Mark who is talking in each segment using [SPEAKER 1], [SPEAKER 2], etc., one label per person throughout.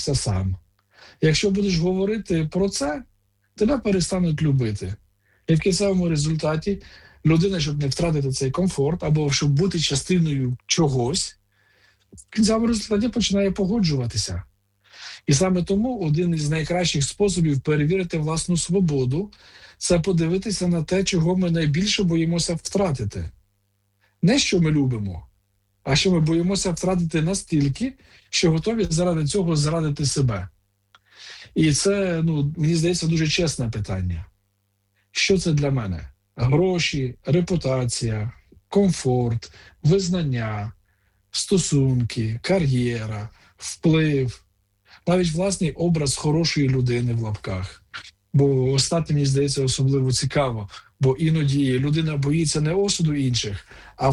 [SPEAKER 1] борешся сам. Якщо будеш говорити про це, тебе перестануть любити. І в кінцевому результаті людина, щоб не втратити цей комфорт, або щоб бути частиною чогось, в кінцевому результаті починає погоджуватися. І саме тому один із найкращих способів перевірити власну свободу – це подивитися на те, чого ми найбільше боїмося втратити. Не що ми любимо, а що ми боїмося втратити настільки, що готові заради цього зрадити себе. І це, мені здається, дуже чесне питання. Що це для мене? Гроші, репутація, комфорт, визнання, стосунки, кар'єра, вплив, навіть власний образ хорошої людини в лапках. Бо останнє, мені здається, особливо цікаво, бо іноді людина боїться не осуду інших, а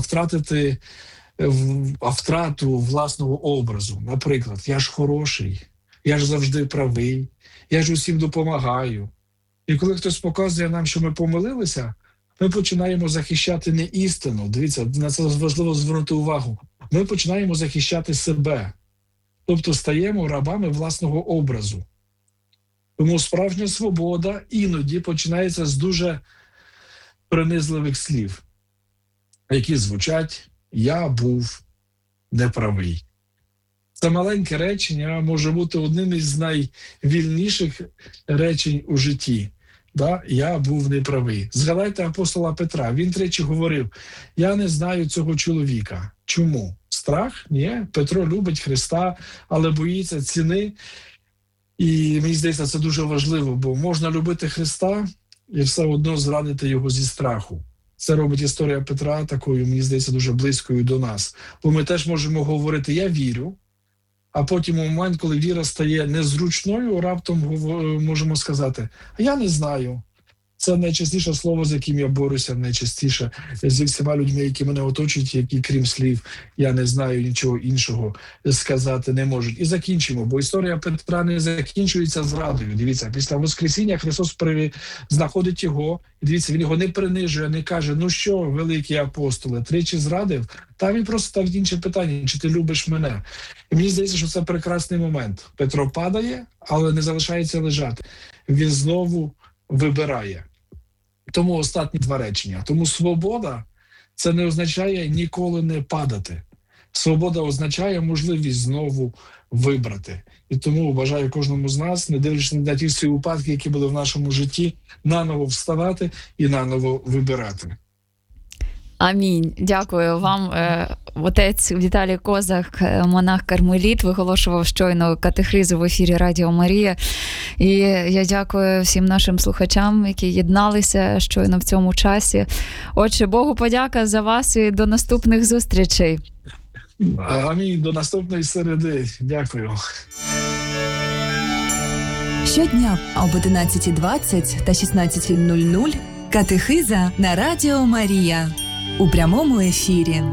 [SPEAKER 1] втрату власного образу. Наприклад, я ж хороший, я ж завжди правий, я ж усім допомагаю. І коли хтось показує нам, що ми помилилися, ми починаємо захищати не істину. Дивіться, на це важливо звернути увагу. Ми починаємо захищати себе. Тобто стаємо рабами власного образу. Тому справжня свобода іноді починається з дуже принизливих слів, які звучать «я був неправий». Це маленьке речення може бути одним із найвільніших речень у житті. Я був неправий. Згадайте апостола Петра. Він тричі говорив: «Я не знаю цього чоловіка». Чому? Страх? Ні. Петро любить Христа, але боїться ціни. І мені здається, це дуже важливо, бо можна любити Христа і все одно зрадити його зі страху. Це робить історія Петра такою, мені здається, дуже близькою до нас. Бо ми теж можемо говорити «я вірю», а потім у момент, коли віра стає незручною, раптом можемо сказати «а я не знаю». Це найчастіше слово, з яким я борюся, найчастіше зі всіма людьми, які мене оточують, які, крім слів, я не знаю нічого іншого сказати не можуть. І закінчимо, бо історія Петра не закінчується зрадою. Дивіться, після Воскресіння Христос знаходить його, і дивіться, він його не принижує, не каже: «Ну що, великий апостоле, тричі зрадив?» Та він просто ставить інше питання: «Чи ти любиш мене?» І мені здається, що це прекрасний момент. Петро падає, але не залишається лежати. Він знову вибирає. Тому останні два речення. Тому свобода – це не означає ніколи не падати. Свобода означає можливість знову вибрати. І тому бажаю кожному з нас, не дивлячись на ті всі випадки, які були в нашому житті, наново вставати і наново вибирати.
[SPEAKER 2] Амінь. Дякую вам. Отець Віталій Козак, монах-кармеліт, виголошував щойно катехизу в ефірі Радіо Марія. І я дякую всім нашим слухачам, які єдналися щойно в цьому часі. Отже, Богу подяка за вас і до наступних зустрічей.
[SPEAKER 1] Амінь. До наступної середи. Дякую.
[SPEAKER 3] Щодня об 11:20 та 16:00 катехиза на Радіо Марія у прямому ефірі.